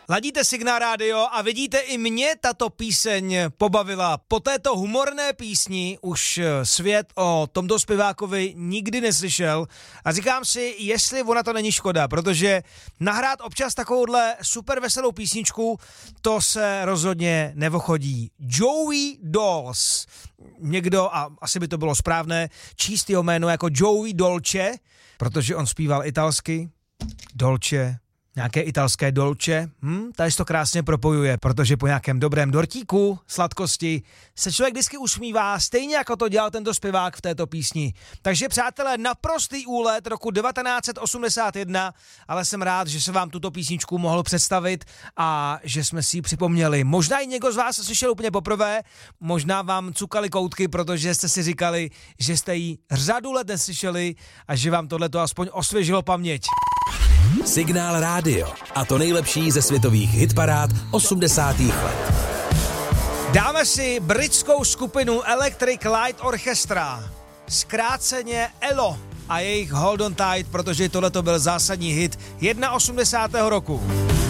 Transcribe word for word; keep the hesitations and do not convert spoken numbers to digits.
Ladíte Signál rádio a vidíte, i mě tato píseň pobavila. Po této humorné písni už svět o tomto zpěvákovi nikdy neslyšel a říkám si, jestli ona to není škoda, protože nahrát občas takovouhle super veselou písničku, to se rozhodně nevochodí. Joey Dolce. Někdo, a asi by to bylo správné, číst jeho jméno jako Joey Dolce, protože on zpíval italsky. Dolce. Nějaké italské dolce, hm, tady to krásně propojuje, protože po nějakém dobrém dortíku, sladkosti, se člověk vždycky usmívá, stejně jako to dělal tento zpěvák v této písni. Takže přátelé, naprostý úlet roku devatenáct set osmdesát jedna, ale jsem rád, že se vám tuto písničku mohl představit a že jsme si ji připomněli. Možná i někdo z vás slyšel úplně poprvé, možná vám cukali koutky, protože jste si říkali, že jste ji řadu let neslyšeli a že vám tohleto aspoň osvěžilo paměť. Signál rádio. A to nejlepší ze světových hitparád osmdesátých let. Dáme si britskou skupinu Electric Light Orchestra, zkráceně E L O, a jejich Hold on Tight, protože tohleto byl zásadní hit osmdesátého prvního roku.